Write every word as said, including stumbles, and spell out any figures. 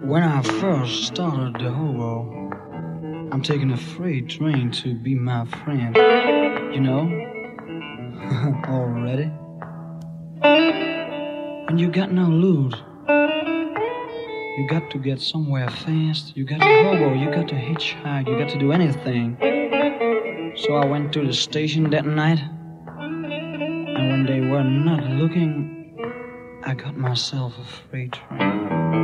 When I first started the hobo, I'm taking a freight train to be my friend. You know? Already? When you got no loot, you got to get somewhere fast. You got to hobo, you got to hitchhike, you got to do anything. So I went to the station that night, and when they were not looking, I got myself a freight train.